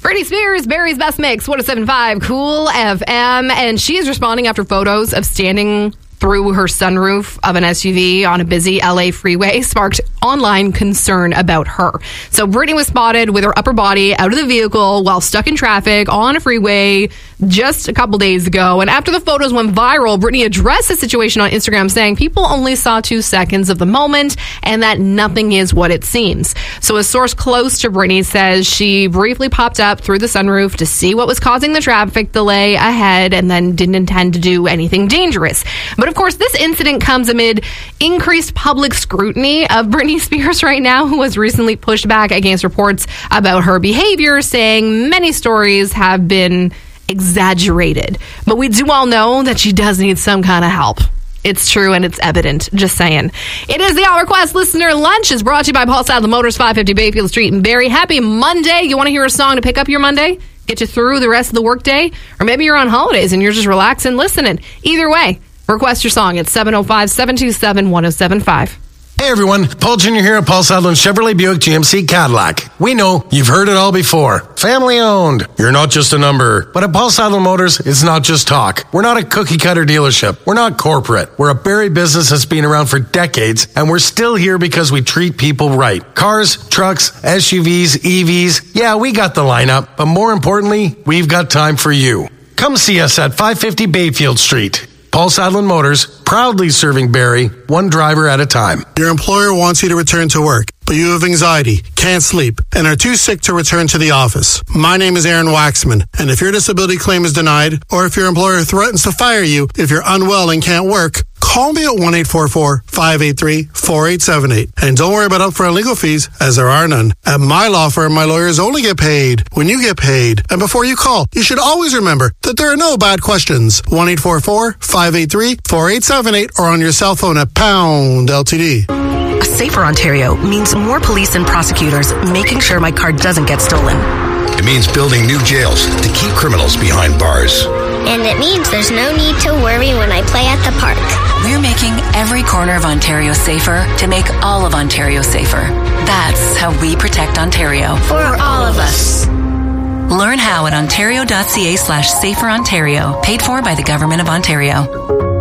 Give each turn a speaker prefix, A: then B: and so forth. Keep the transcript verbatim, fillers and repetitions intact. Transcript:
A: Britney Spears, Barry's Best Mix, one oh seven point five Cool F M. And she is responding after photos of standing through her sunroof of an S U V on a busy L A freeway sparked online concern about her. So Britney was spotted with her upper body out of the vehicle while stuck in traffic on a freeway just a couple days ago. And after the photos went viral, Britney addressed the situation on Instagram, saying people only saw two seconds of the moment and that nothing is what it seems. So a source close to Britney says she briefly popped up through the sunroof to see what was causing the traffic delay ahead and then didn't intend to do anything dangerous. But of course, this incident comes amid increased public scrutiny of Britney Spears right now, who has recently pushed back against reports about her behavior, saying many stories have been exaggerated. But we do all know that she does need some kind of help. It's true and it's evident. Just saying. It is the All Request Listener Lunch. Is brought to you by Paul Sadler Motors, five fifty Bayfield Street in Barrie. Happy Monday. You want to hear a song to pick up your Monday? Get you through the rest of the workday? Or maybe you're on holidays and you're just relaxing, listening. Either way, request your song at seven oh five, seven two seven, one oh seven five.
B: Hey everyone, Paul Junior here at Paul Sadler Chevrolet Buick G M C Cadillac. We know you've heard it all before. Family owned. You're not just a number. But at Paul Sadler Motors, it's not just talk. We're not a cookie cutter dealership. We're not corporate. We're a Barrie business that's been around for decades, and we're still here because we treat people right. Cars, trucks, S U Vs, E Vs. Yeah, we got the lineup, but more importantly, we've got time for you. Come see us at five fifty Bayfield Street. Paul Sadler Motors, proudly serving Barrie, one driver at a time.
C: Your employer wants you to return to work, but you have anxiety, can't sleep, and are too sick to return to the office. My name is Aaron Waxman, and if your disability claim is denied, or if your employer threatens to fire you if you're unwell and can't work, call me at one eight four four, five eight three, four eight seven eight. And don't worry about upfront legal fees, as there are none. At my law firm, my lawyers only get paid when you get paid. And before you call, you should always remember that there are no bad questions. one eight four four, five eight three, four eight seven eight or on your cell phone at pound L T D.
D: A safer Ontario means more police and prosecutors making sure my car doesn't get stolen.
E: It means building new jails to keep criminals behind bars.
F: And it means there's no need to worry when I play at the park.
D: We're making every corner of Ontario safer to make all of Ontario safer. That's how we protect Ontario.
F: For all of us.
D: Learn how at ontario.ca slash safer Ontario. Paid for by the Government of Ontario.